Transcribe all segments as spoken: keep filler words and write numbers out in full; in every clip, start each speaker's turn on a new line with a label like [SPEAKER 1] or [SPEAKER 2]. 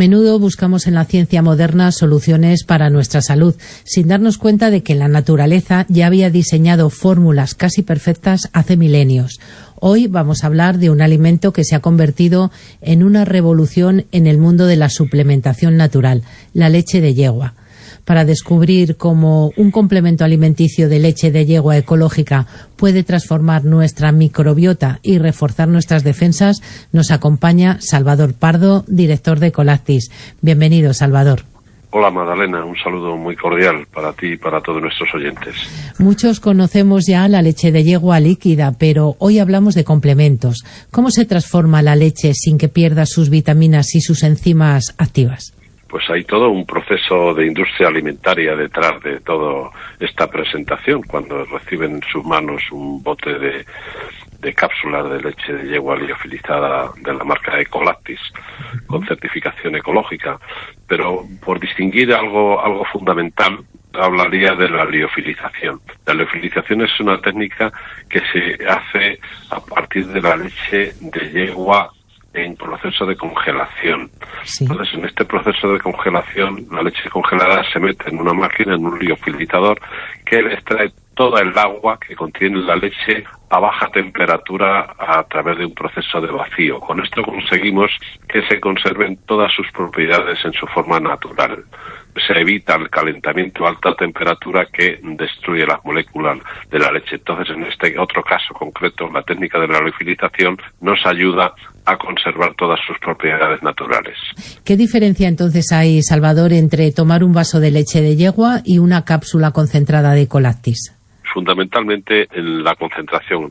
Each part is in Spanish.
[SPEAKER 1] menudo buscamos en la ciencia moderna soluciones para nuestra salud, sin darnos cuenta de que la naturaleza ya había diseñado fórmulas casi perfectas hace milenios. Hoy vamos a hablar de un alimento que se ha convertido en una revolución en el mundo de la suplementación natural, la leche de yegua. Para descubrir cómo un complemento alimenticio de leche de yegua ecológica puede transformar nuestra microbiota y reforzar nuestras defensas, nos acompaña Salvador Pardo, director de Ecolactis. Bienvenido, Salvador.
[SPEAKER 2] Hola, Magdalena, un saludo muy cordial para ti y para todos nuestros oyentes.
[SPEAKER 1] Muchos conocemos ya la leche de yegua líquida, pero hoy hablamos de complementos. ¿Cómo se transforma la leche sin que pierda sus vitaminas y sus enzimas activas?
[SPEAKER 2] Pues hay todo un proceso de industria alimentaria detrás de toda esta presentación. Cuando reciben en sus manos un bote de, de cápsulas de leche de yegua liofilizada de la marca Ecolactis, con certificación ecológica, pero por distinguir algo, algo fundamental, hablaría de la liofilización. La liofilización es una técnica que se hace a partir de la leche de yegua en proceso de congelación. Sí. Entonces, en este proceso de congelación, la leche congelada se mete en una máquina, en un liofilizador, que extrae toda el agua que contiene la leche a baja temperatura a través de un proceso de vacío. Con esto conseguimos que se conserven todas sus propiedades en su forma natural. Se evita el calentamiento a alta temperatura que destruye las moléculas de la leche. Entonces, en este otro caso concreto, la técnica de la liofilización nos ayuda a conservar todas sus propiedades naturales.
[SPEAKER 1] ¿Qué diferencia entonces hay, Salvador, entre tomar un vaso de leche de yegua y una cápsula concentrada de Ecolactis?
[SPEAKER 2] Fundamentalmente en la concentración,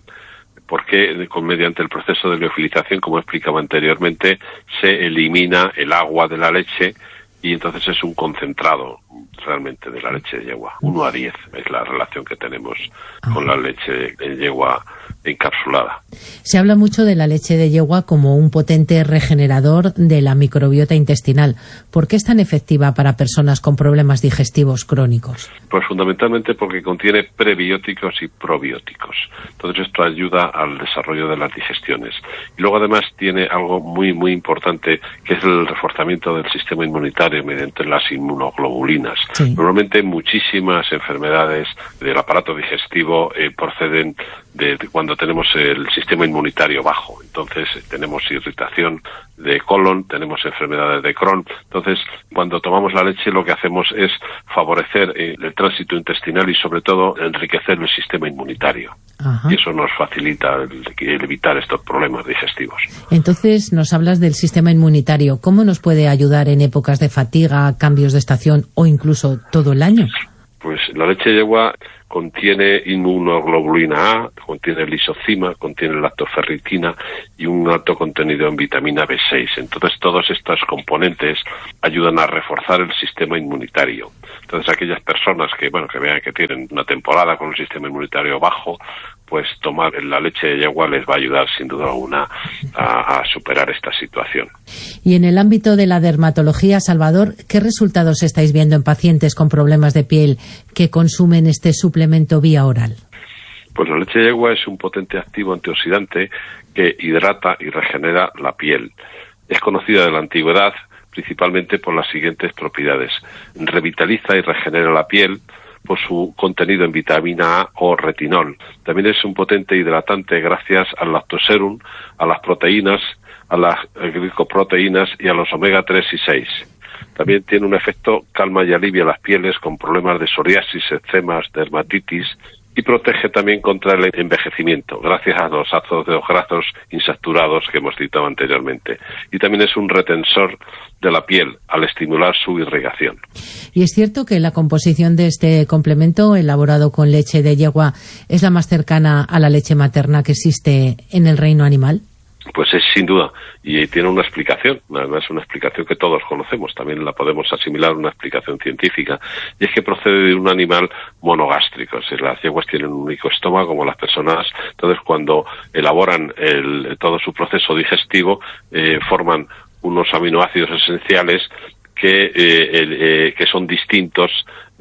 [SPEAKER 2] porque con, mediante el proceso de liofilización, como explicaba anteriormente, se elimina el agua de la leche y entonces es un concentrado realmente de la leche de yegua. uno a diez es la relación que tenemos ah. con la leche de yegua encapsulada.
[SPEAKER 1] Se habla mucho de la leche de yegua como un potente regenerador de la microbiota intestinal. ¿Por qué es tan efectiva para personas con problemas digestivos crónicos?
[SPEAKER 2] Pues fundamentalmente porque contiene prebióticos y probióticos. Entonces esto ayuda al desarrollo de las digestiones. Y luego además tiene algo muy muy importante, que es el reforzamiento del sistema inmunitario mediante las inmunoglobulinas. Sí. Normalmente muchísimas enfermedades del aparato digestivo eh, proceden de, de cuando tenemos el sistema inmunitario bajo. Entonces eh, tenemos irritación de colon, tenemos enfermedades de Crohn. Entonces, cuando tomamos la leche, lo que hacemos es favorecer eh, el tránsito intestinal y sobre todo enriquecer el sistema inmunitario. Ajá. Y eso nos facilita el, el evitar estos problemas digestivos.
[SPEAKER 1] Entonces, nos hablas del sistema inmunitario. ¿Cómo nos puede ayudar en épocas de fatiga, cambios de estación o incluso todo el año?
[SPEAKER 2] Pues la leche de yegua contiene inmunoglobulina A, contiene lisocima, contiene lactoferritina y un alto contenido en vitamina B seis. Entonces todos estos componentes ayudan a reforzar el sistema inmunitario. Entonces aquellas personas que, bueno, que vean que tienen una temporada con el sistema inmunitario bajo, pues tomar la leche de yegua les va a ayudar sin duda alguna a, a superar esta situación.
[SPEAKER 1] Y en el ámbito de la dermatología, Salvador, ¿qué resultados estáis viendo en pacientes con problemas de piel que consumen este suplemento vía oral?
[SPEAKER 2] Pues la leche de yegua es un potente activo antioxidante que hidrata y regenera la piel. Es conocida de la antigüedad principalmente por las siguientes propiedades. Revitaliza y regenera la piel por su contenido en vitamina A o retinol. También es un potente hidratante gracias al lactoserum, a las proteínas, a las glicoproteínas y a los omega tres y seis. También tiene un efecto calma y alivia las pieles con problemas de psoriasis, eczemas, dermatitis, y protege también contra el envejecimiento, gracias a los ácidos grasos insaturados que hemos citado anteriormente. Y también es un retensor de la piel al estimular su irrigación.
[SPEAKER 1] ¿Y es cierto que la composición de este complemento, elaborado con leche de yegua, es la más cercana a la leche materna que existe en el reino animal?
[SPEAKER 2] Pues es sin duda, y tiene una explicación, además una explicación que todos conocemos, también la podemos asimilar a una explicación científica, y es que procede de un animal monogástrico, es decir, las yeguas tienen un único estómago como las personas, entonces cuando elaboran el, todo su proceso digestivo, eh, forman unos aminoácidos esenciales que, eh, eh, que son distintos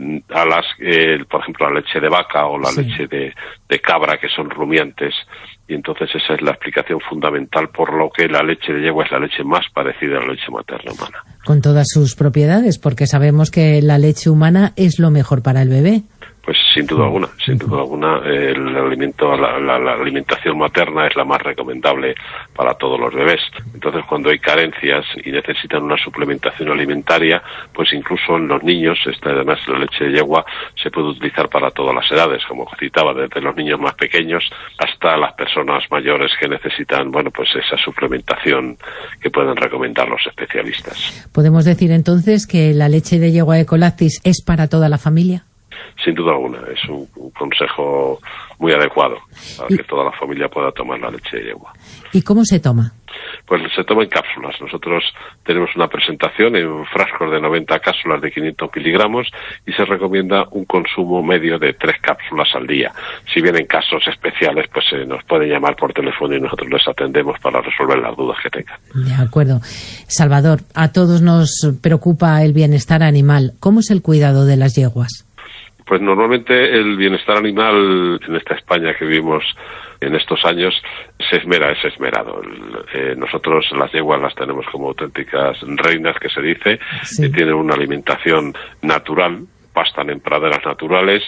[SPEAKER 2] a las, eh, por ejemplo, la leche de vaca o la
[SPEAKER 1] sí.
[SPEAKER 2] leche de, de cabra, que son rumiantes, y entonces esa es la explicación fundamental por lo que la leche de yegua es la leche más parecida a la leche materna humana.
[SPEAKER 1] Con todas sus propiedades, porque sabemos que la leche humana es lo mejor para el bebé.
[SPEAKER 2] Pues sin duda alguna, sin duda alguna, eh, el alimento, la, la, la alimentación materna es la más recomendable para todos los bebés. Entonces, cuando hay carencias y necesitan una suplementación alimentaria, pues incluso en los niños, esta, además la leche de yegua se puede utilizar para todas las edades, como citaba, desde los niños más pequeños hasta las personas mayores que necesitan, bueno, pues esa suplementación que pueden recomendar los especialistas.
[SPEAKER 1] ¿Podemos decir entonces que la leche de yegua Ecolactis es para toda la familia?
[SPEAKER 2] Sin duda alguna, es un, un consejo muy adecuado para que toda la familia pueda tomar la leche de yegua.
[SPEAKER 1] ¿Y cómo se toma?
[SPEAKER 2] Pues se toma en cápsulas. Nosotros tenemos una presentación en frascos de noventa cápsulas de quinientos miligramos y se recomienda un consumo medio de tres cápsulas al día. Si bien en casos especiales, pues eh, nos pueden llamar por teléfono y nosotros les atendemos para resolver las dudas que tengan.
[SPEAKER 1] De acuerdo. Salvador, a todos nos preocupa el bienestar animal. ¿Cómo es el cuidado de las yeguas?
[SPEAKER 2] Pues normalmente el bienestar animal en esta España que vivimos en estos años se esmera, es esmerado. El, eh, nosotros las yeguas las tenemos como auténticas reinas, que se dice, sí. que tienen una alimentación natural, pastan en praderas naturales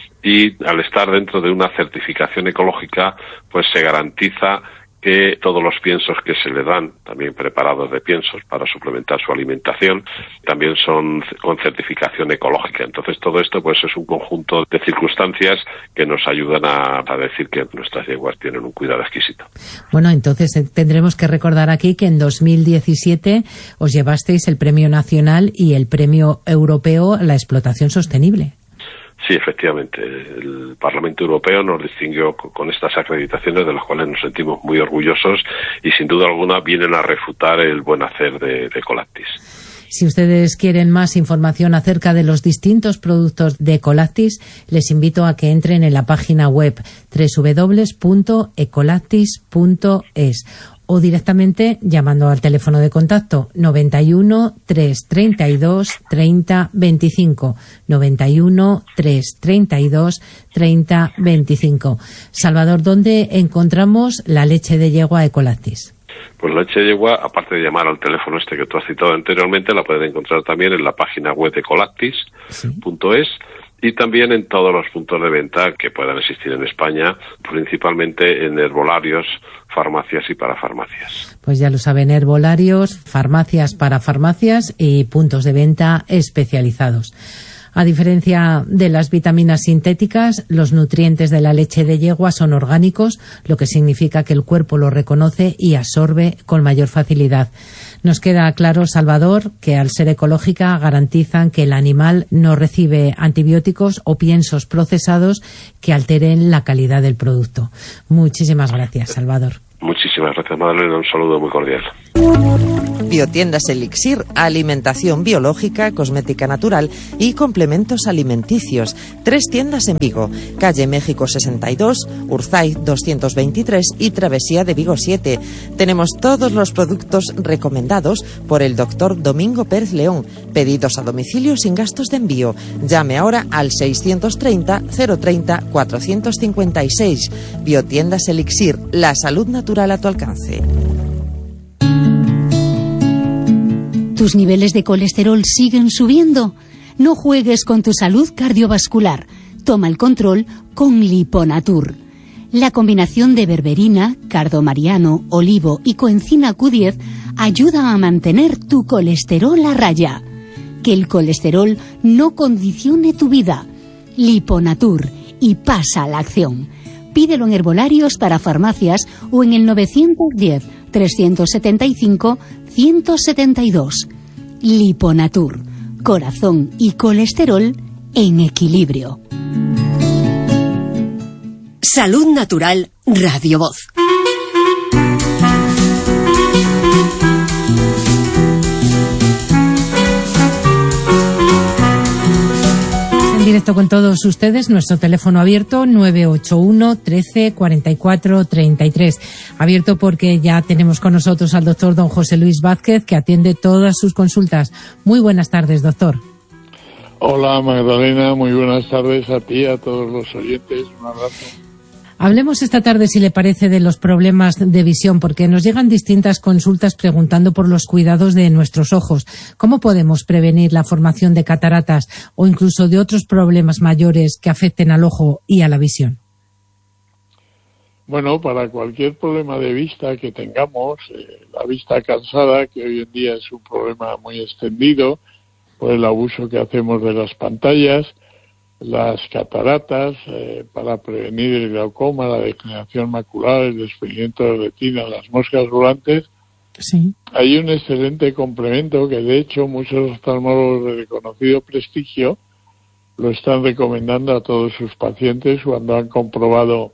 [SPEAKER 2] y al estar dentro de una certificación ecológica, pues se garantiza que todos los piensos que se le dan, también preparados de piensos para suplementar su alimentación, también son con certificación ecológica. Entonces todo esto pues es un conjunto de circunstancias que nos ayudan a, a decir que nuestras yeguas tienen un cuidado exquisito.
[SPEAKER 1] Bueno, entonces eh, tendremos que recordar aquí que en dos mil diecisiete os llevasteis el Premio Nacional y el Premio Europeo a la Explotación Sostenible.
[SPEAKER 2] Sí, efectivamente. El Parlamento Europeo nos distinguió con estas acreditaciones, de las cuales nos sentimos muy orgullosos y sin duda alguna vienen a refutar el buen hacer de, de Ecolactis.
[SPEAKER 1] Si ustedes quieren más información acerca de los distintos productos de Ecolactis, les invito a que entren en la página web doble u doble u doble u punto ecolactis punto es o directamente llamando al teléfono de contacto noventa y uno, trescientos treinta y dos, treinta veinticinco, noventa y uno, trescientos treinta y dos, treinta veinticinco. Salvador, ¿dónde encontramos la leche de yegua Ecolactis?
[SPEAKER 2] Pues la leche de yegua, aparte de llamar al teléfono este que tú has citado anteriormente, la pueden encontrar también en la página web de ecolactis punto es. ¿Sí? Y también en todos los puntos de venta que puedan existir en España, principalmente en herbolarios, farmacias y parafarmacias.
[SPEAKER 1] Pues ya lo saben, herbolarios, farmacias, parafarmacias y puntos de venta especializados. A diferencia de las vitaminas sintéticas, los nutrientes de la leche de yegua son orgánicos, lo que significa que el cuerpo los reconoce y absorbe con mayor facilidad. Nos queda claro, Salvador, que al ser ecológica garantizan que el animal no recibe antibióticos o piensos procesados que alteren la calidad del producto. Muchísimas gracias, Salvador.
[SPEAKER 2] Muchísimas gracias, Madalena. Un saludo muy cordial.
[SPEAKER 3] Biotiendas Elixir, alimentación biológica, cosmética natural y complementos alimenticios. Tres tiendas en Vigo, calle México sesenta y dos, Urzaiz doscientos veintitrés y Travesía de Vigo siete. Tenemos todos los productos recomendados por el doctor Domingo Pérez León. Pedidos a domicilio sin gastos de envío. Llame ahora al seiscientos treinta, cero treinta, cuatrocientos cincuenta y seis. Biotiendas Elixir, la salud natural a tu alcance.
[SPEAKER 4] ¿Tus niveles de colesterol siguen subiendo? No juegues con tu salud cardiovascular. Toma el control con Liponatur. La combinación de berberina, cardomariano, olivo y coenzima Q diez ayuda a mantener tu colesterol a raya. Que el colesterol no condicione tu vida. Liponatur, y pasa a la acción. Pídelo en herbolarios, para farmacias o en el novecientos diez, trescientos setenta y cinco, ciento setenta y dos. Liponatur, corazón y colesterol en equilibrio.
[SPEAKER 5] Salud Natural, Radio Voz.
[SPEAKER 1] En directo con todos ustedes, nuestro teléfono abierto nueve ocho uno, trece, cuarenta y cuatro, treinta y tres. Abierto porque ya tenemos con nosotros al doctor don José Luis Vázquez, que atiende todas sus consultas. Muy buenas tardes, doctor.
[SPEAKER 6] Hola Magdalena, muy buenas tardes a ti y a todos los oyentes. Un abrazo.
[SPEAKER 1] Hablemos esta tarde, si le parece, de los problemas de visión, porque nos llegan distintas consultas preguntando por los cuidados de nuestros ojos. ¿Cómo podemos prevenir la formación de cataratas o incluso de otros problemas mayores que afecten al ojo y a la visión?
[SPEAKER 6] Bueno, para cualquier problema de vista que tengamos, eh, la vista cansada, que hoy en día es un problema muy extendido por el abuso que hacemos de las pantallas, las cataratas, eh, para prevenir el glaucoma, la degeneración macular, el desprendimiento de retina, las moscas volantes.
[SPEAKER 1] Sí.
[SPEAKER 6] Hay un excelente complemento que, de hecho, muchos oftalmólogos de reconocido prestigio lo están recomendando a todos sus pacientes cuando han comprobado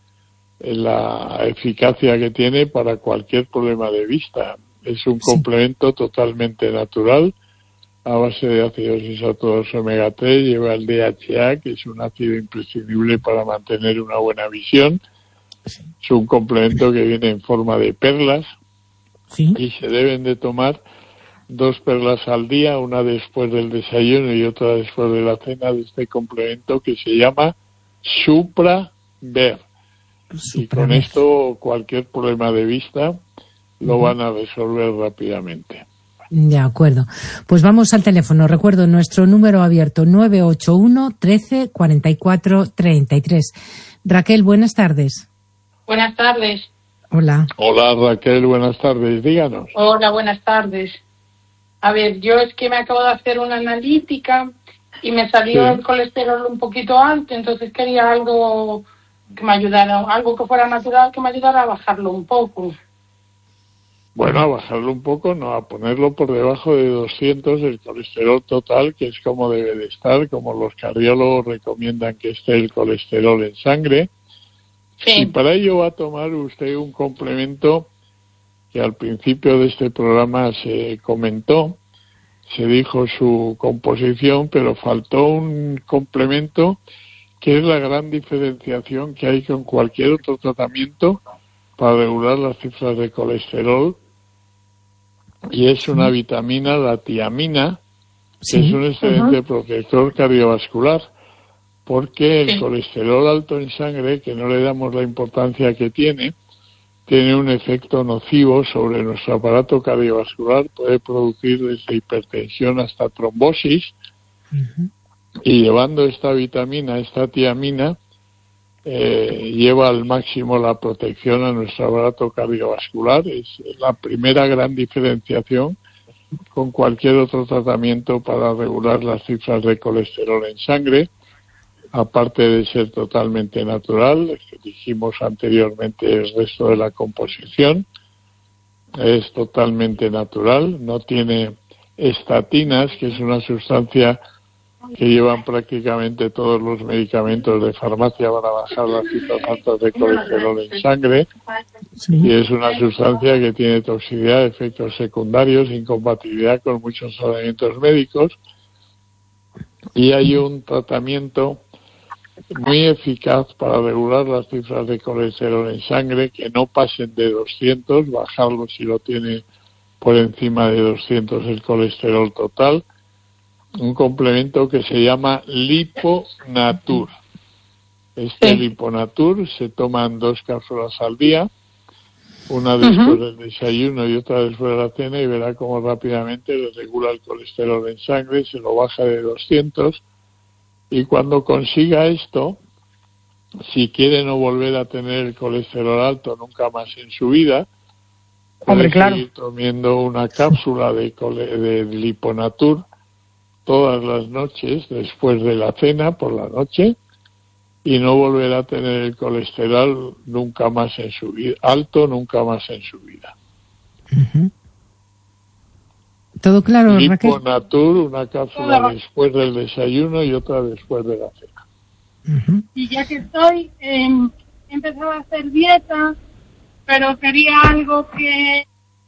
[SPEAKER 6] la eficacia que tiene para cualquier problema de vista. Es un
[SPEAKER 1] Sí.
[SPEAKER 6] complemento totalmente natural, a base de ácidos isótopos omega tres, lleva el D H A, que es un ácido imprescindible para mantener una buena visión.
[SPEAKER 1] Sí.
[SPEAKER 6] Es un complemento que viene en forma de perlas
[SPEAKER 1] Sí.
[SPEAKER 6] y se deben de tomar dos perlas al día, una después del desayuno y otra después de la cena, de este complemento que se llama Supra Ver. Y con esto cualquier problema de vista lo van a resolver rápidamente.
[SPEAKER 1] De acuerdo. Pues vamos al teléfono. Recuerdo nuestro número abierto nueve ocho uno, trece, cuarenta y cuatro, treinta y tres. Raquel, buenas tardes.
[SPEAKER 7] Buenas tardes.
[SPEAKER 1] Hola.
[SPEAKER 6] Hola Raquel, buenas tardes. Díganos.
[SPEAKER 7] Hola, buenas tardes. A ver, yo es que me acabo de hacer una analítica y me salió
[SPEAKER 6] Sí.
[SPEAKER 7] el colesterol un poquito alto, entonces quería algo que me ayudara, algo que fuera natural, que me ayudara a bajarlo un poco.
[SPEAKER 6] Bueno, a bajarlo un poco, no, a ponerlo por debajo de doscientos el colesterol total, que es como debe de estar, como los cardiólogos recomiendan que esté el colesterol en sangre.
[SPEAKER 7] Sí.
[SPEAKER 6] Y para ello va a tomar usted un complemento que al principio de este programa se comentó, se dijo su composición, pero faltó un complemento que es la gran diferenciación que hay con cualquier otro tratamiento para regular las cifras de colesterol, y es una vitamina, la tiamina, que
[SPEAKER 1] Sí.
[SPEAKER 6] es un excelente uh-huh. protector cardiovascular, porque el
[SPEAKER 7] Sí.
[SPEAKER 6] colesterol alto en sangre, que no le damos la importancia que tiene, tiene un efecto nocivo sobre nuestro aparato cardiovascular, puede producir desde hipertensión hasta trombosis,
[SPEAKER 1] Uh-huh.
[SPEAKER 6] y llevando esta vitamina, esta tiamina, eh, lleva al máximo la protección a nuestro aparato cardiovascular. Es la primera gran diferenciación con cualquier otro tratamiento para regular las cifras de colesterol en sangre, aparte de ser totalmente natural. Dijimos anteriormente el resto de la composición es totalmente natural, no tiene estatinas, que es una sustancia que llevan prácticamente todos los medicamentos de farmacia para bajar las cifras altas de colesterol en sangre,
[SPEAKER 1] Sí.
[SPEAKER 6] y es una sustancia que tiene toxicidad, efectos secundarios, incompatibilidad con muchos tratamientos médicos, y hay un tratamiento muy eficaz para regular las cifras de colesterol en sangre, que no pasen de doscientos, bajarlo si lo tiene por encima de doscientos el colesterol total. Un complemento que se llama Liponatur. Este
[SPEAKER 7] Sí.
[SPEAKER 6] Liponatur se toman dos cápsulas al día, una después
[SPEAKER 7] Uh-huh.
[SPEAKER 6] del desayuno y otra después de la cena, y verá cómo rápidamente le regula el colesterol en sangre, se lo baja de doscientos, y cuando consiga esto, si quiere no volver a tener el colesterol alto nunca más en su vida,
[SPEAKER 7] Hombre,
[SPEAKER 6] puede
[SPEAKER 7] claro.
[SPEAKER 6] seguir tomando una cápsula de, cole- de Liponatur todas las noches después de la cena por la noche, y no volverá a tener el colesterol nunca más en su vida, alto nunca más en su vida.
[SPEAKER 1] Uh-huh. ¿Todo claro, Raquel?
[SPEAKER 6] Liponatur, una cápsula después del desayuno y otra después de la cena.
[SPEAKER 1] Uh-huh.
[SPEAKER 7] Y ya que estoy, eh, he empezado a hacer dieta, pero quería algo que...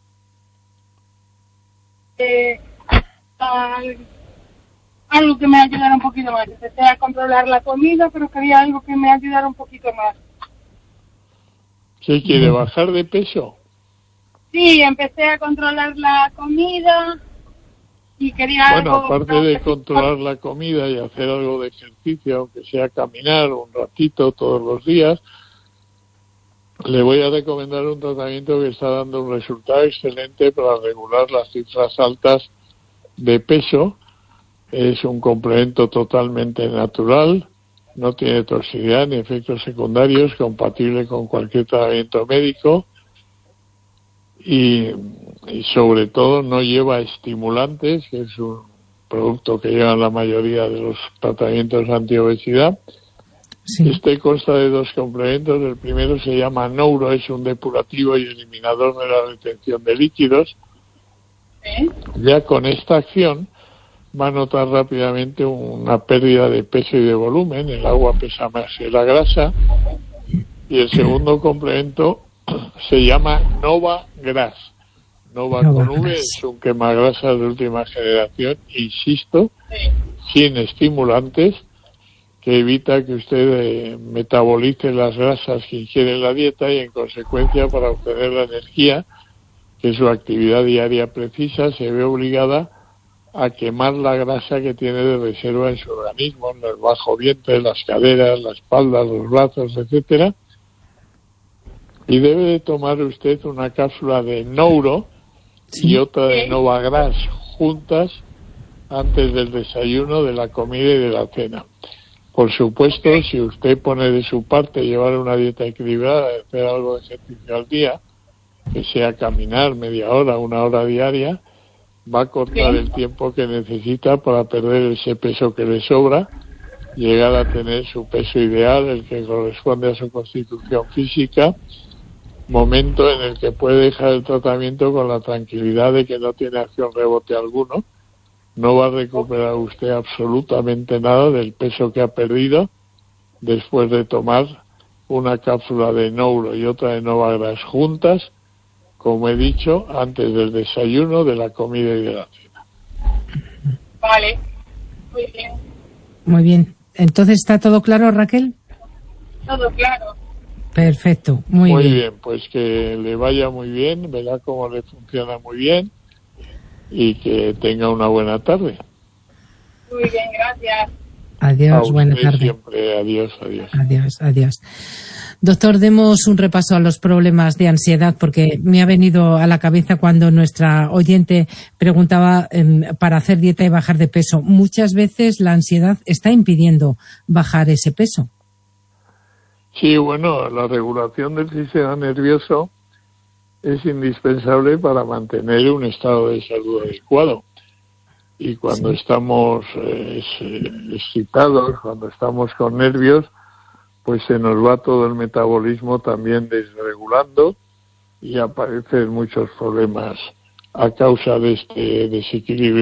[SPEAKER 7] Eh, al- algo que me ayudara un poquito más. Empecé a controlar la comida, pero quería algo que me ayudara un poquito más.
[SPEAKER 6] ¿Qué quiere, bajar de peso?
[SPEAKER 7] Sí, empecé a controlar la comida y quería
[SPEAKER 6] Bueno,
[SPEAKER 7] algo...
[SPEAKER 6] aparte de controlar la comida y hacer algo de ejercicio, aunque sea caminar un ratito todos los días, le voy a recomendar un tratamiento que está dando un resultado excelente para regular las cifras altas de peso. Es un complemento totalmente natural, no tiene toxicidad ni efectos secundarios, compatible con cualquier tratamiento médico y, y sobre todo no lleva estimulantes, que es un producto que llevan la mayoría de los tratamientos antiobesidad. Sí. Este consta de dos complementos. El primero se llama Nouro, es un depurativo y eliminador de la retención de líquidos. ¿Eh? Ya con esta acción va a notar rápidamente una pérdida de peso y de volumen. El agua pesa más que la grasa. Y el segundo complemento se llama Nova Gras. Nova, Nova con V es un quemagrasas de última generación, insisto, ¿sí? Sin estimulantes, que evita que usted eh, metabolice las grasas que ingiere en la dieta y en consecuencia para obtener la energía que su actividad diaria precisa se ve obligada a quemar la grasa que tiene de reserva en su organismo, en el bajo vientre, las caderas, la espalda, los brazos, etcétera. Y debe de tomar usted una cápsula de Nouro ¿sí? y otra de Nova Gras juntas antes del desayuno, de la comida y de la cena. Por supuesto, si usted pone de su parte llevar una dieta equilibrada, hacer algo de ejercicio al día, que sea caminar media hora, una hora diaria, va a cortar el tiempo que necesita para perder ese peso que le sobra, llegar a tener su peso ideal, el que corresponde a su constitución física, momento en el que puede dejar el tratamiento con la tranquilidad de que no tiene acción rebote alguno. No va a recuperar usted absolutamente nada del peso que ha perdido después de tomar una cápsula de Nouro y otra de Nova Gras juntas, como he dicho, antes del desayuno, de la comida y de la cena.
[SPEAKER 7] Vale, muy bien.
[SPEAKER 1] Muy bien. Entonces, ¿está todo claro, Raquel?
[SPEAKER 7] Todo claro.
[SPEAKER 1] Perfecto, muy,
[SPEAKER 6] muy
[SPEAKER 1] bien.
[SPEAKER 6] Muy bien, pues que le vaya muy bien, verá cómo le funciona muy bien. Y que tenga una buena tarde.
[SPEAKER 7] Muy bien, gracias.
[SPEAKER 1] Adiós, buena tarde.
[SPEAKER 6] Siempre, adiós, adiós.
[SPEAKER 1] Adiós, adiós. Doctor, demos un repaso a los problemas de ansiedad, porque me ha venido a la cabeza cuando nuestra oyente preguntaba eh, para hacer dieta y bajar de peso. Muchas veces la ansiedad está impidiendo bajar ese peso.
[SPEAKER 6] Sí, bueno, la regulación del sistema nervioso es indispensable para mantener un estado de salud adecuado. Y cuando sí. estamos eh, excitados, cuando estamos con nervios, pues se nos va todo el metabolismo también desregulando y aparecen muchos problemas a causa de este desequilibrio.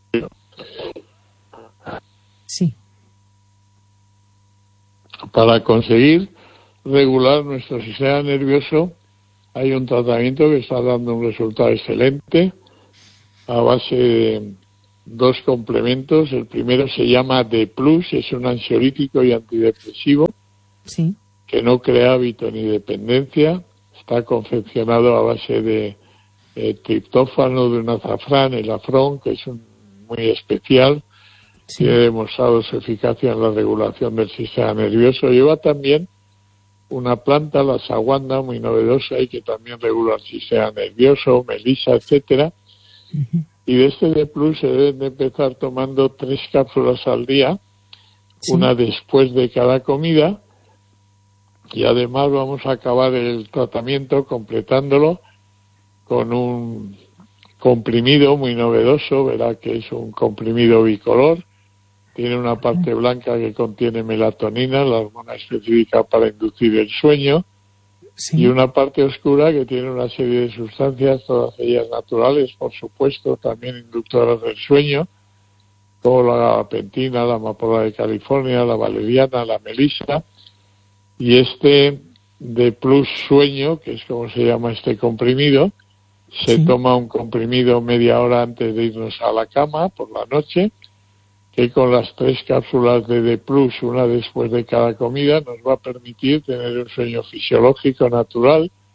[SPEAKER 1] Sí.
[SPEAKER 6] Para conseguir regular nuestro sistema nervioso, hay un tratamiento que está dando un resultado excelente a base de dos complementos. El primero se llama D plus, es un ansiolítico y antidepresivo
[SPEAKER 1] sí.
[SPEAKER 6] que no crea hábito ni dependencia. Está confeccionado a base de eh, triptófano, de un azafrán, el afrón, que es un, muy especial. Sí. Tiene demostrado su eficacia en la regulación del sistema nervioso. Lleva también una planta, la saguanda, muy novedosa y que también regula el sistema nervioso, melisa, etcétera. Uh-huh. Y de este D plus se deben de empezar tomando tres cápsulas al día, sí. una después de cada comida, y además vamos a acabar el tratamiento completándolo con un comprimido muy novedoso. Verá que es un comprimido bicolor. Tiene una parte blanca que contiene melatonina, la hormona específica para inducir el sueño, sí. y una parte oscura que tiene una serie de sustancias, todas ellas naturales, por supuesto, también inductoras del sueño, como la gabapentina, la amapola de California, la valeriana, la melisa, y este D plus sueño, que es como se llama este comprimido, se sí. toma un comprimido media hora antes de irnos a la cama por la noche, que con las tres cápsulas de D plus, una después de cada comida, nos va a permitir tener un sueño fisiológico natural,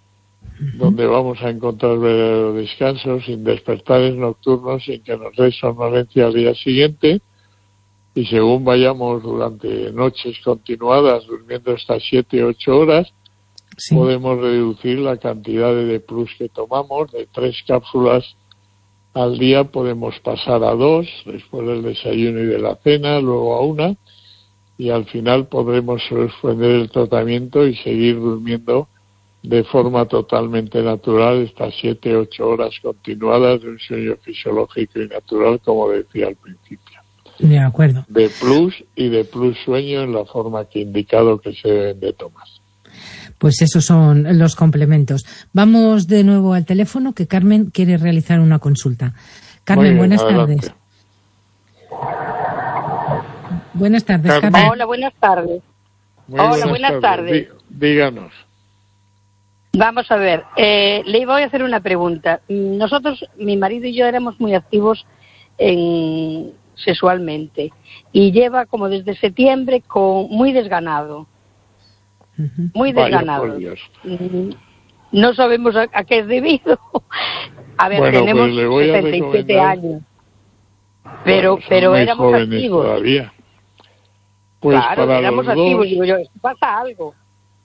[SPEAKER 6] uh-huh. donde vamos a encontrar verdadero descanso, sin despertares nocturnos, sin que nos dé somnolencia al día siguiente. Y según vayamos durante noches continuadas durmiendo estas siete, ocho horas, sí. podemos reducir la cantidad de D plus que tomamos. De tres cápsulas al día podemos pasar a dos, después del desayuno y de la cena, luego a una, y al final podremos suspender el tratamiento y seguir durmiendo de forma totalmente natural estas siete, ocho horas continuadas de un sueño fisiológico y natural, como decía al principio.
[SPEAKER 1] De acuerdo.
[SPEAKER 6] De plus y de plus sueño en la forma que he indicado que se deben de tomar.
[SPEAKER 1] Pues esos son los complementos. Vamos de nuevo al teléfono, que Carmen quiere realizar una consulta. Carmen, bien, buenas adelante. tardes. Buenas tardes, Carmen. Carmen.
[SPEAKER 7] Hola, buenas tardes.
[SPEAKER 6] Muy
[SPEAKER 7] Hola,
[SPEAKER 6] buenas,
[SPEAKER 7] buenas
[SPEAKER 6] tardes.
[SPEAKER 7] tardes.
[SPEAKER 6] Díganos.
[SPEAKER 7] Vamos a ver, eh, le voy a hacer una pregunta. Nosotros, mi marido y yo, éramos muy activos en, sexualmente y lleva como desde septiembre con muy desganado. Uh-huh. Muy desganado. No sabemos a, a qué es debido. A ver,
[SPEAKER 6] bueno,
[SPEAKER 7] tenemos
[SPEAKER 6] pues
[SPEAKER 7] setenta y siete años. Pero, bueno, pero éramos activos.
[SPEAKER 6] Todavía. Pues
[SPEAKER 7] claro,
[SPEAKER 6] para
[SPEAKER 7] éramos
[SPEAKER 6] los
[SPEAKER 7] activos.
[SPEAKER 6] dos,
[SPEAKER 7] Digo yo, pasa algo.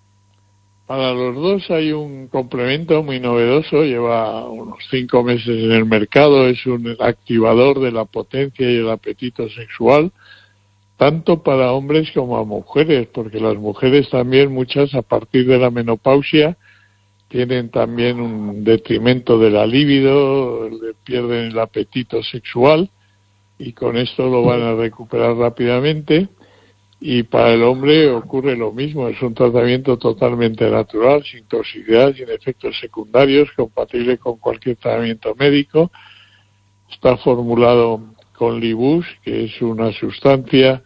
[SPEAKER 6] Para los dos hay un complemento muy novedoso, lleva unos cinco meses en el mercado, es un activador de la potencia y el apetito sexual, tanto para hombres como a mujeres, porque las mujeres también, muchas a partir de la menopausia, tienen también un detrimento de la libido, pierden el apetito sexual y con esto lo van a recuperar rápidamente. Y para el hombre ocurre lo mismo, es un tratamiento totalmente natural, sin toxicidad, sin efectos secundarios, compatible con cualquier tratamiento médico. Está formulado con Libus, que es una sustancia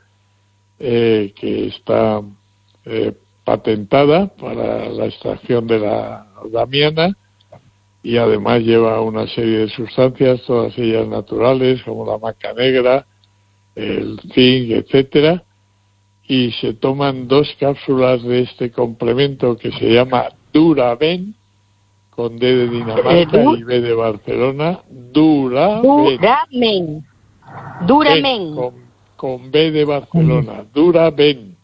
[SPEAKER 6] eh, que está eh, patentada para la extracción de la damiana y además lleva una serie de sustancias, todas ellas naturales, como la maca negra, el zinc, etcétera. Y se toman dos cápsulas de este complemento que se llama Duraben, con D de Dinamarca y B de Barcelona. Duraben.
[SPEAKER 7] Duramen. Duramen.
[SPEAKER 6] Con, con B de Barcelona. Duraben.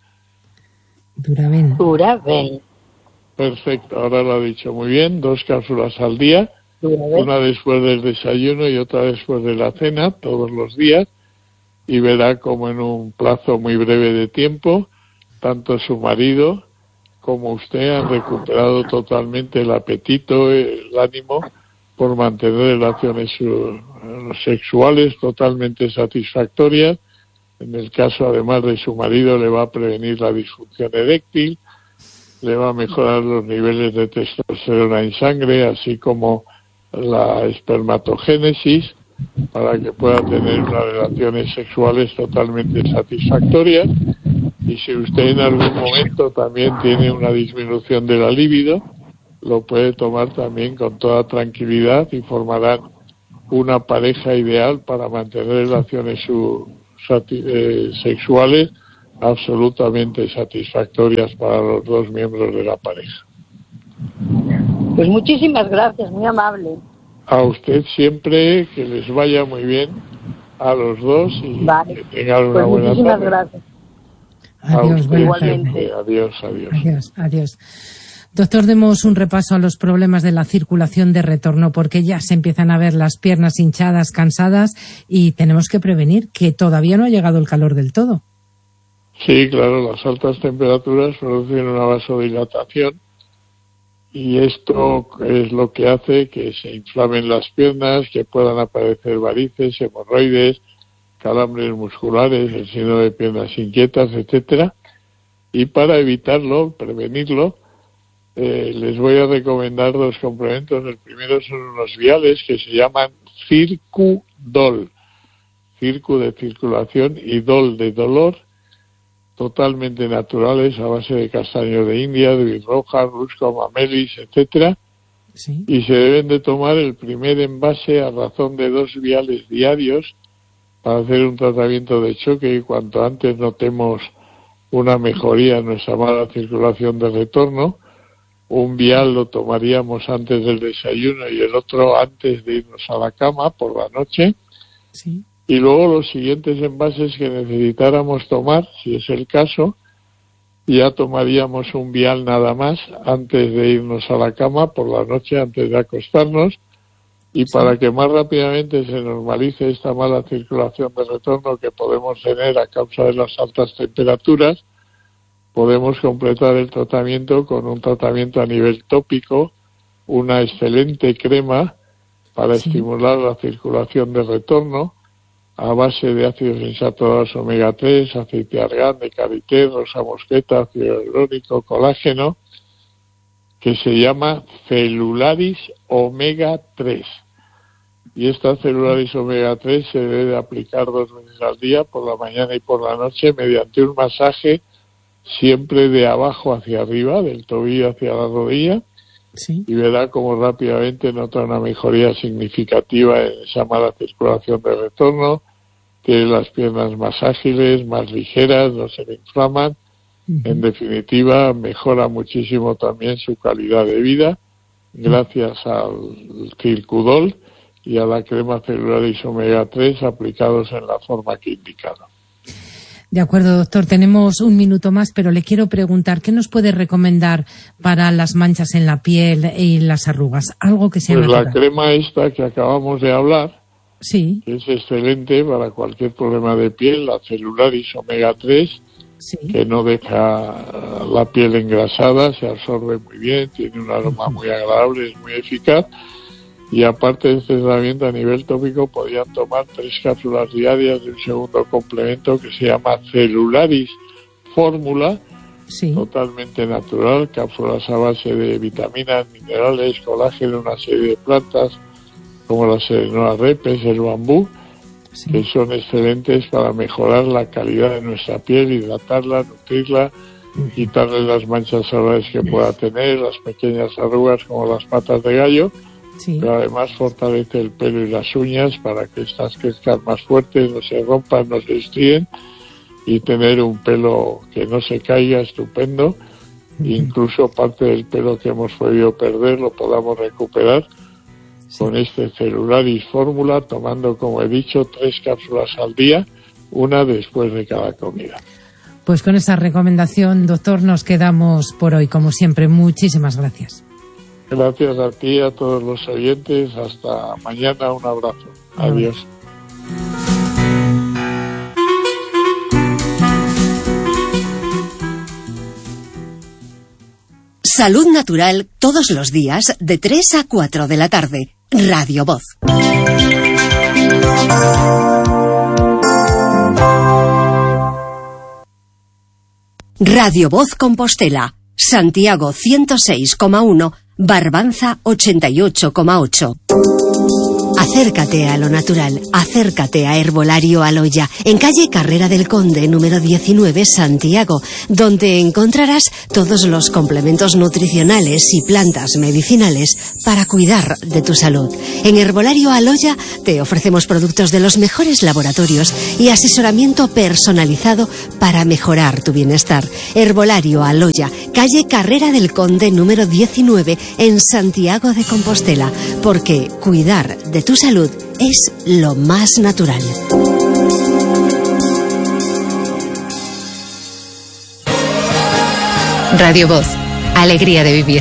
[SPEAKER 1] Duraben.
[SPEAKER 7] Duraben.
[SPEAKER 6] Perfecto, ahora lo ha dicho muy bien. Dos cápsulas al día.
[SPEAKER 7] Duraben.
[SPEAKER 6] Una después del desayuno y otra después de la cena, todos los días. Y verá como en un plazo muy breve de tiempo, tanto su marido como usted han recuperado totalmente el apetito, el ánimo por mantener relaciones sexuales totalmente satisfactorias. En el caso, además de su marido, le va a prevenir la disfunción eréctil, le va a mejorar los niveles de testosterona en sangre, así como la espermatogénesis, para que pueda tener unas relaciones sexuales totalmente satisfactorias. Y si usted en algún momento también tiene una disminución de la libido, lo puede tomar también con toda tranquilidad y formarán una pareja ideal para mantener relaciones su, sati, eh, sexuales absolutamente satisfactorias para los dos miembros de la pareja.
[SPEAKER 7] Pues muchísimas gracias, muy amable.
[SPEAKER 6] A usted siempre, que les vaya muy bien a los dos y vale. Que tengan una
[SPEAKER 7] pues
[SPEAKER 6] buena
[SPEAKER 7] muchísimas
[SPEAKER 6] tarde.
[SPEAKER 7] Gracias.
[SPEAKER 1] Adiós,
[SPEAKER 6] usted,
[SPEAKER 7] igualmente.
[SPEAKER 6] Adiós, adiós.
[SPEAKER 1] Adiós, adiós. Doctor, demos un repaso a los problemas de la circulación de retorno, porque ya se empiezan a ver las piernas hinchadas, cansadas, y tenemos que prevenir que todavía no ha llegado el calor del todo.
[SPEAKER 6] Sí, claro, las altas temperaturas producen una vasodilatación. Y esto es lo que hace que se inflamen las piernas, que puedan aparecer varices, hemorroides, calambres musculares, el síndrome de piernas inquietas, etcétera. Y para evitarlo, prevenirlo, eh, les voy a recomendar dos complementos. El primero son unos viales que se llaman Circudol, Circu de circulación y Dol de dolor, totalmente naturales a base de castaños de India, de birroja, rusco, mamelis, etcétera. Sí. Y se deben de tomar el primer envase a razón de dos viales diarios para hacer un tratamiento de choque y cuanto antes notemos una mejoría en nuestra mala circulación de retorno, un vial lo tomaríamos antes del desayuno y el otro antes de irnos a la cama por la noche.
[SPEAKER 1] Sí.
[SPEAKER 6] Y luego los siguientes envases que necesitáramos tomar, si es el caso, ya tomaríamos un vial nada más antes de irnos a la cama por la noche, antes de acostarnos. Y sí. Para que más rápidamente se normalice esta mala circulación de retorno que podemos tener a causa de las altas temperaturas, podemos completar el tratamiento con un tratamiento a nivel tópico, una excelente crema para sí. estimular la circulación de retorno, a base de ácidos insaturados omega tres, aceite de argán, de karité, rosa mosqueta, ácido hialurónico, colágeno, que se llama Celularis omega tres. Y esta Celularis omega tres se debe aplicar dos veces al día, por la mañana y por la noche, mediante un masaje siempre de abajo hacia arriba, del tobillo hacia la rodilla, sí. y verá como rápidamente nota una mejoría significativa en esa mala circulación de retorno. Tiene las piernas más ágiles, más ligeras, no se le inflaman. Uh-huh. En definitiva, mejora muchísimo también su calidad de vida, gracias al Circudol y a la crema Celularis omega tres aplicados en la forma que he indicado.
[SPEAKER 1] De acuerdo, doctor. Tenemos un minuto más, pero le quiero preguntar, ¿qué nos puede recomendar para las manchas en la piel y las arrugas? Algo que sea
[SPEAKER 6] pues
[SPEAKER 1] natural.
[SPEAKER 6] La crema esta que acabamos de hablar,
[SPEAKER 1] sí.
[SPEAKER 6] que es excelente para cualquier problema de piel, la Celularis omega tres, sí. que no deja la piel engrasada, se absorbe muy bien, tiene un aroma uh-huh. muy agradable, es muy eficaz. Y aparte de este tratamiento a nivel tópico, podrían tomar tres cápsulas diarias de un segundo complemento que se llama Celularis Fórmula, sí. totalmente natural, cápsulas a base de vitaminas, minerales, colágeno, una serie de plantas como la Serenoa repes, el bambú, sí. que son excelentes para mejorar la calidad de nuestra piel, hidratarla, nutrirla, uh-huh. quitarle las manchas solares que pueda tener, las pequeñas arrugas como las patas de gallo. Sí. Pero además fortalece el pelo y las uñas para que estas crezcan más fuertes, no se rompan, no se estríen, y tener un pelo que no se caiga estupendo. Uh-huh. Incluso parte del pelo que hemos podido perder lo podamos recuperar sí. con este Celularis Fórmula, tomando, como he dicho, tres cápsulas al día, una después de cada comida.
[SPEAKER 1] Pues con esa recomendación, doctor, nos quedamos por hoy. Como siempre, muchísimas gracias.
[SPEAKER 6] Gracias a ti y a todos los oyentes. Hasta mañana. Un abrazo. Adiós.
[SPEAKER 5] Salud Natural todos los días de tres a cuatro de la tarde. Radio Voz. Radio Voz Compostela. Santiago ciento seis coma uno. Barbanza ochenta y ocho coma ocho. Acércate a lo natural, acércate a Herbolario Aloya, en calle Carrera del Conde, número diecinueve, Santiago, donde encontrarás todos los complementos nutricionales y plantas medicinales para cuidar de tu salud. En Herbolario Aloya te ofrecemos productos de los mejores laboratorios y asesoramiento personalizado para mejorar tu bienestar. Herbolario Aloya, calle Carrera del Conde, número diecinueve, en Santiago de Compostela, porque cuidar de tu salud es lo más natural.
[SPEAKER 4] Radio Voz, alegría de vivir.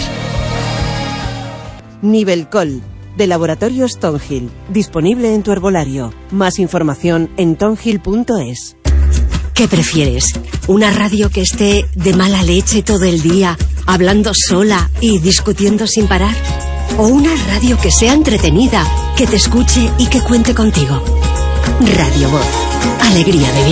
[SPEAKER 8] Nivelcol, de Laboratorios Tongill, disponible en tu herbolario. Más información en tongill punto es.
[SPEAKER 5] ¿Qué prefieres? ¿Una radio que esté de mala leche todo el día, hablando sola y discutiendo sin parar? ¿O una radio que sea entretenida, que te escuche y que cuente contigo? Radio Voz, alegría de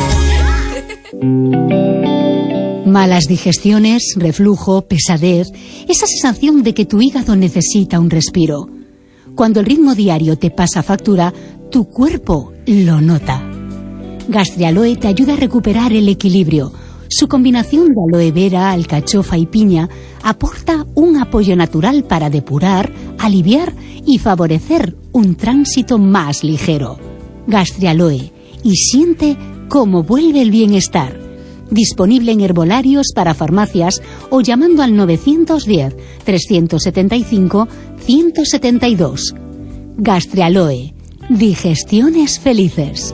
[SPEAKER 5] vivir.
[SPEAKER 4] Malas digestiones, reflujo, pesadez, esa sensación de que tu hígado necesita un respiro. Cuando el ritmo diario te pasa factura, tu cuerpo lo nota. Gastrialoe te ayuda a recuperar el equilibrio. Su combinación de aloe vera, alcachofa y piña aporta un apoyo natural para depurar, aliviar y favorecer un tránsito más ligero. Gastrialoe, y siente cómo vuelve el bienestar. Disponible en herbolarios para farmacias o llamando al novecientos diez, trescientos setenta y cinco, ciento setenta y dos. Gastrealoe. Digestiones felices.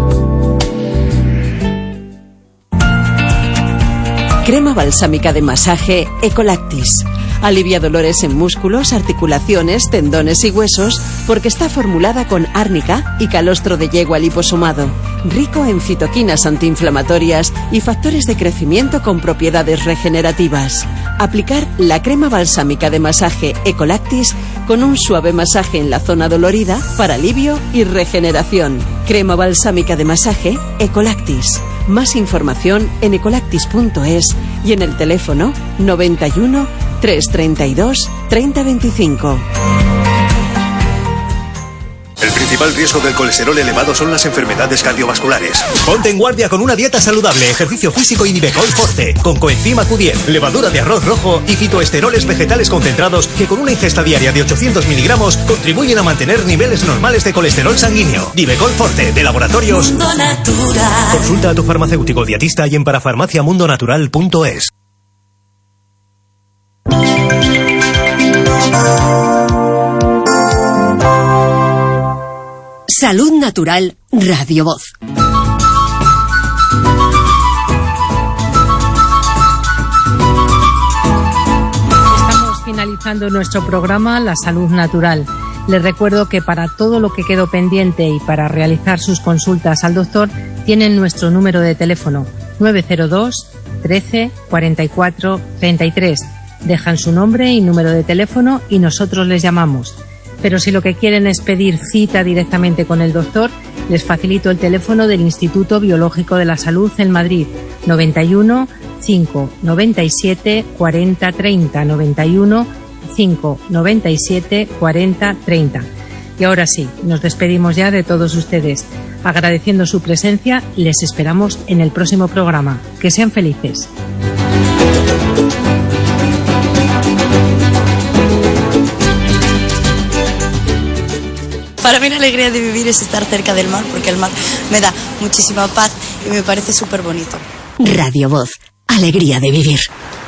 [SPEAKER 8] Crema balsámica de masaje Ecolactis. Alivia dolores en músculos, articulaciones, tendones y huesos porque está formulada con árnica y calostro de yegua liposomado, rico en citoquinas antiinflamatorias y factores de crecimiento con propiedades regenerativas. Aplicar la crema balsámica de masaje Ecolactis con un suave masaje en la zona dolorida para alivio y regeneración. Crema balsámica de masaje Ecolactis. Más información en ecolactis punto es y en el teléfono noventa y uno, trescientos treinta y dos, treinta veinticinco.
[SPEAKER 9] El principal riesgo del colesterol elevado son las enfermedades cardiovasculares. Ponte en guardia con una dieta saludable, ejercicio físico y Nivecol Forte, con coenzima Q diez, levadura de arroz rojo y fitoesteroles vegetales concentrados que con una ingesta diaria de ochocientos miligramos contribuyen a mantener niveles normales de colesterol sanguíneo. Nivecol Forte, de Laboratorios Mundo Natural. Consulta a tu farmacéutico dietista y en parafarmaciamundonatural punto es.
[SPEAKER 5] Salud Natural, Radio Voz.
[SPEAKER 1] Estamos finalizando nuestro programa La Salud Natural. Les recuerdo que para todo lo que quedó pendiente y para realizar sus consultas al doctor, tienen nuestro número de teléfono nueve cero dos, trece, cuarenta y cuatro, treinta y tres. Dejan su nombre y número de teléfono y nosotros les llamamos. Pero si lo que quieren es pedir cita directamente con el doctor, les facilito el teléfono del Instituto Biológico de la Salud en Madrid, noventa y uno, cinco, noventa y siete, cuarenta, treinta, noventa y uno, cinco, noventa y siete, cuarenta, treinta. Y ahora sí, nos despedimos ya de todos ustedes. Agradeciendo su presencia, les esperamos en el próximo programa. Que sean felices.
[SPEAKER 10] Para mí la alegría de vivir es estar cerca del mar, porque el mar me da muchísima paz y me parece súper bonito.
[SPEAKER 5] Radio Voz, alegría de vivir.